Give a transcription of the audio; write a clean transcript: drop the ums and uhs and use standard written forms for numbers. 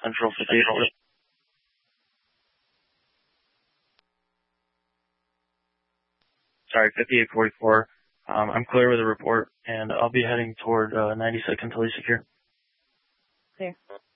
Central 58. Sorry, 5844. I'm clear with the report, and I'll be heading toward 92nd to Lisa here. Clear.